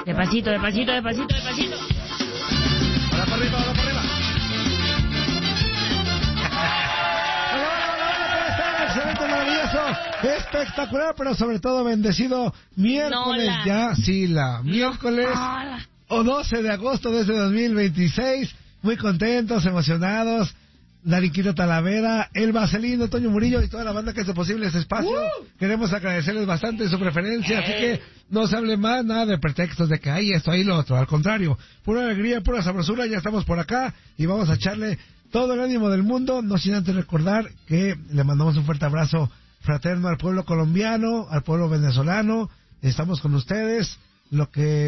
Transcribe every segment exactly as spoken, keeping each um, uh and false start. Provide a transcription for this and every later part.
Despacito, despacito, despacito, despacito. Ahora para arriba, ahora para arriba. Excelente, maravilloso, espectacular, pero sobre todo bendecido miércoles, Nola. ya, sí, la miércoles Nola. o doce de agosto de este dos mil veintiséis, muy contentos, emocionados, Dariquito Talavera, el Vaselino, Toño Murillo y toda la banda que hace posible este espacio. Uh. Queremos agradecerles bastante su preferencia, así que no se hable más nada de pretextos de que hay esto, ahí lo otro, al contrario, pura alegría, pura sabrosura, ya estamos por acá y vamos a echarle todo el ánimo del mundo, no sin antes recordar que le mandamos un fuerte abrazo fraterno al pueblo colombiano, al pueblo venezolano, estamos con ustedes, lo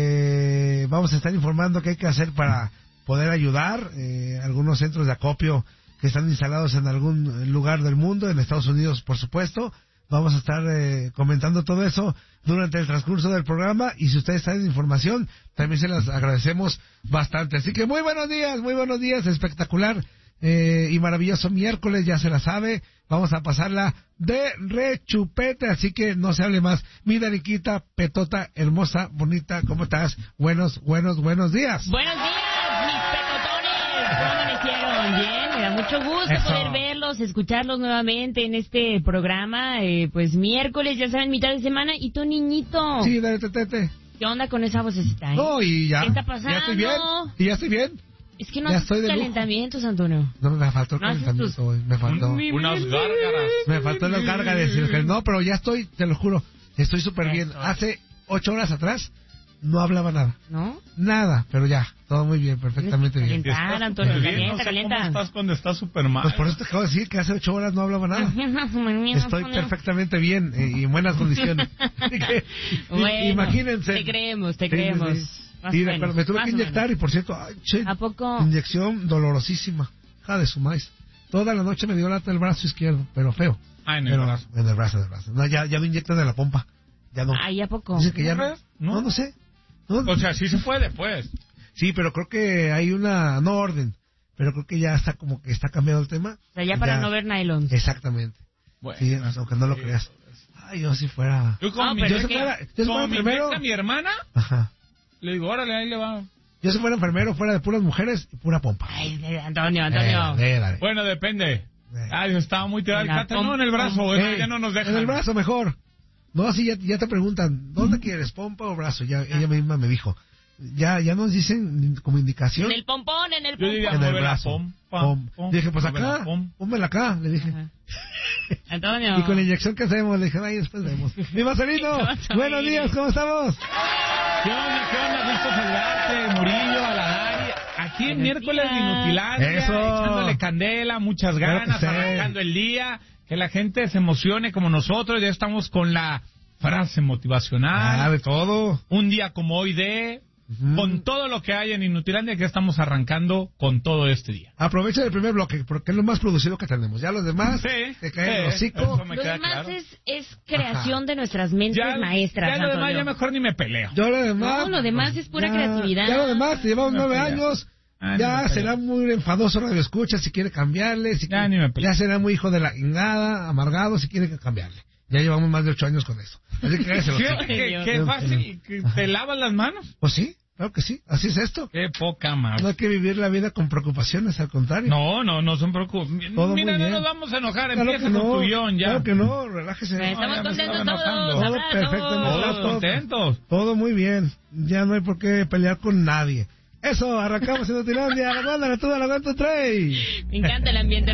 que vamos a estar informando que hay que hacer para poder ayudar, eh, algunos centros de acopio que están instalados en algún lugar del mundo, en Estados Unidos por supuesto, vamos a estar eh, comentando todo eso durante el transcurso del programa y si ustedes saben información, también se las agradecemos bastante, así que muy buenos días, muy buenos días, espectacular. Eh, y maravilloso miércoles, ya se la sabe, vamos a pasarla de rechupete, así que no se hable más. Mi Dariquita, petota, hermosa, bonita, ¿cómo estás? Buenos, buenos, buenos días. Buenos días, mis petotones. ¿Cómo amanecieron? Bien, me da mucho gusto Eso. poder verlos, escucharlos nuevamente en este programa, eh, pues miércoles, ya saben, mitad de semana, y tu niñito. Sí, dale, tete. ¿Qué onda con esa vocecita, eh? No, y ya. ¿Qué está pasando? Ya estoy bien, y ya estoy bien. Es que no Ya haces estoy de lujo. calentamientos, Antonio. No, me faltó el No haces calentamiento tus- hoy, me faltó. Un- unas gárgaras. Me faltó las gárgaras. y el que- No, pero ya estoy, te lo juro, estoy súper bien. Eso. Hace ocho horas atrás no hablaba nada. ¿No? Nada, pero ya, todo muy bien, perfectamente bien. Calienta. Claro, Antonio, Súper bien, calienta, no sé calienta. ¿Cómo estás cuando estás súper mal? Pues por eso te acabo de decir que hace ocho horas no hablaba nada. Estoy perfectamente bien eh, y en buenas condiciones. Así que, i- Bueno, imagínense. te creemos, te Sí, creemos. sí. Más Sí, o menos, pero me tuve más que o inyectar menos. y por cierto, ay, che, ¿A poco? inyección dolorosísima. Ja de su maíz. Toda la noche me dio lata el brazo izquierdo, pero feo. Ah, en el Pero, brazo. En el brazo, en el brazo. No, ya, ya me inyectan de la pompa. Ya no. Ay, ¿a poco? Dicen que ya ¿No no. ves? ¿No? No, no sé. No, O sea, sí se puede, pues. sí, pero creo que hay una, no orden, pero creo que ya está como que está cambiado el tema. O sea, ya para no ver nylon. Exactamente. Bueno, Sí, aunque no lo creas. Ay, yo si fuera... Yo como No, mi, pero Yo es si que- fuera, yo si fuera como mi enfermero... vieja, mi hermana, Ajá. le digo, órale, ahí le va. Yo si fuera enfermero, fuera de puras mujeres y pura pompa. Ay, de- Antonio, Antonio. Eh, dale, dale. Bueno, depende. Eh. Ay, estaba muy tirado el En la cátaro. No, en el brazo, pompa. güey, Eh, ya no nos dejan. En el brazo mejor. No, sí, ya, ya te preguntan, ¿dónde quieres, pompa o brazo? Ya, ella misma me dijo. Ya, ya nos dicen como indicación. En el pompón, en el Yo diría, pompón. En el mueve la brazo. pom, pam, Pom. pom, Le dije, pues mueve la acá, pom. pónmela acá, le dije. Ajá. Antonio. Y con la inyección que hacemos, le dije, ay, después vemos. ¡Mi Marcelino! ¿Qué vas a Buenos oír? días, ¿cómo estamos? ¿Qué onda, qué onda? Gusto saludarte, Murillo, a la Dari. Aquí en Buenos miércoles de días. Inutilandia, Eso. echándole candela, muchas Claro ganas, que sí. arrancando el día, que la gente se emocione como nosotros. Ya estamos con la frase motivacional. Ah, de todo. Un día como hoy de... Ujú. Con todo lo que hay en Inutilandia, que estamos arrancando con todo este día. Aprovecha el primer bloque, porque es lo más producido que tenemos. Ya los demás, Sí, que caen el sí, hocico. eso me Lo queda demás claro. es, es creación Ajá. de nuestras mentes Ya, maestras, ya lo demás, Antonio. ya mejor ni me peleo. Yo lo demás... No, lo demás es pura ya- creatividad. Ya lo demás, te llevamos No me nueve peleo. años. Ah, ya ni me será peleo. muy enfadoso Radio Escucha si quiere cambiarle. Si Ya quiere- ni me peleo. ya será muy hijo de la ingada, amargado si quiere cambiarle. Ya llevamos más de ocho años con eso. Así que cállese los ¿Qué, hocico. qué- qué Dios. fácil? ¿Que ¿Te lavas las manos? Pues sí, claro que sí. Así es esto. Qué poca más. No hay que vivir la vida con preocupaciones, al contrario. No, no, no son preocupaciones. Todo Mira, muy no bien. nos vamos a enojar. Claro Empieza que con no, tu guión ya. claro que no, relájese. Eh, Estamos ya me contentos estaba todos. enojando. Todo abrazos. perfectamente. Todos Todo- contentos. Todo muy bien. Ya no hay por qué pelear con nadie. Eso, arrancamos en Inutilandia. La banda, la tuba, la banda, trae. Me encanta el ambiente.